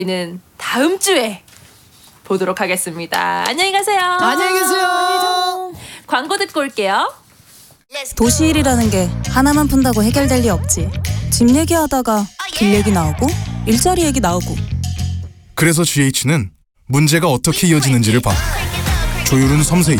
저희는 다음 주에 보도록 하겠습니다. 안녕히 가세요. 안녕히 계세요. 광고 듣고 올게요. 도시일이라는 게 하나만 푼다고 해결될 리 없지. 집 얘기하다가 길 얘기 나오고 일자리 얘기 나오고. 그래서 GH는 문제가 어떻게 이어지는지를 봐. 조율은 섬세히